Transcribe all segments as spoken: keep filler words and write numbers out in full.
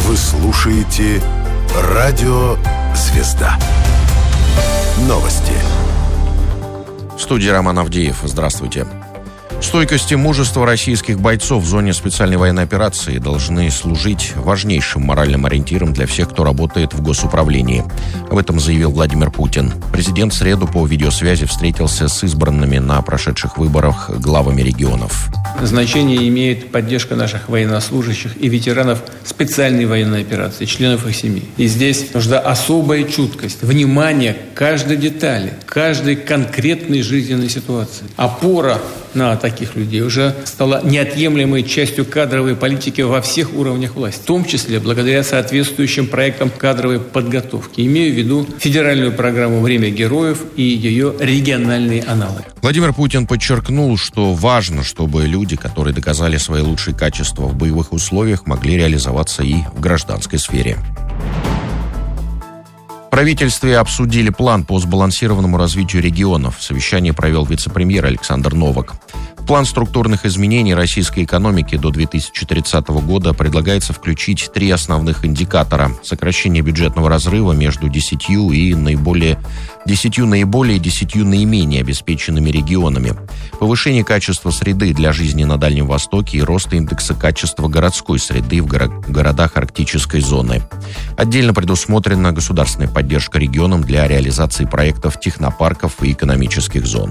Вы слушаете «Радио Звезда». Новости. В студии Роман Авдеев. Здравствуйте. Стойкость и мужество российских бойцов в зоне специальной военной операции должны служить важнейшим моральным ориентиром для всех, кто работает в госуправлении. Об этом заявил Владимир Путин. Президент в среду по видеосвязи встретился с избранными на прошедших выборах главами регионов. Значение имеет поддержка наших военнослужащих и ветеранов специальной военной операции, членов их семей. И здесь нужна особая чуткость, внимание к каждой детали, каждой конкретной жизненной ситуации. Опора на таких людей уже стала неотъемлемой частью кадровой политики во всех уровнях власти, в том числе благодаря соответствующим проектам кадровой подготовки. Имею в виду федеральную программу «Время героев» и ее региональные аналоги. Владимир Путин подчеркнул, что важно, чтобы люди, которые доказали свои лучшие качества в боевых условиях, могли реализоваться и в гражданской сфере. В правительстве обсудили план по сбалансированному развитию регионов. Совещание провел вице-премьер Александр Новак. В план структурных изменений российской экономики до две тысячи тридцатого года предлагается включить три основных индикатора: сокращение бюджетного разрыва между десятью и наиболее десятью наиболее и десятью наименее обеспеченными регионами, повышение качества среды для жизни на Дальнем Востоке и рост индекса качества городской среды в горо- городах арктической зоны. Отдельно предусмотрена государственная поддержка регионам для реализации проектов технопарков и экономических зон.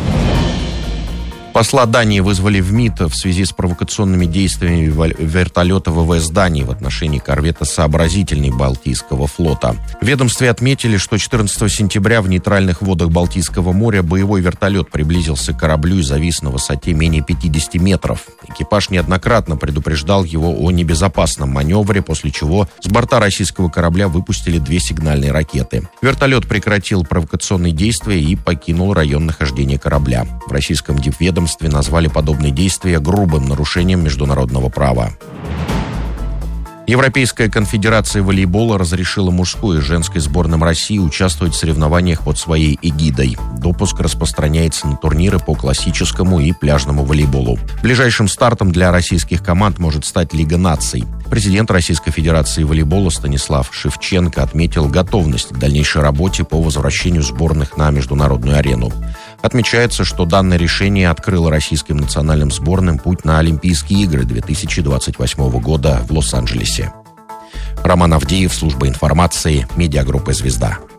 Посла Дании вызвали в МИД в связи с провокационными действиями вертолета ВВС Дании в отношении корвета «Сообразительный» Балтийского флота. В ведомстве отметили, что четырнадцатого сентября в нейтральных водах Балтийского моря боевой вертолет приблизился к кораблю и завис на высоте менее пятидесяти метров. Экипаж неоднократно предупреждал его о небезопасном маневре, после чего с борта российского корабля выпустили две сигнальные ракеты. Вертолет прекратил провокационные действия и покинул район нахождения корабля. В российском дипведомстве назвали подобные действия грубым нарушением международного права. Европейская конфедерация волейбола разрешила мужской и женской сборным России участвовать в соревнованиях под своей эгидой. Допуск распространяется на турниры по классическому и пляжному волейболу. Ближайшим стартом для российских команд может стать Лига наций. Президент Российской Федерации волейбола Станислав Шевченко отметил готовность к дальнейшей работе по возвращению сборных на международную арену. Отмечается, что данное решение открыло российским национальным сборным путь на Олимпийские игры две тысячи двадцать восьмого года в Лос-Анджелесе. Роман Авдеев, служба информации, медиагруппа «Звезда».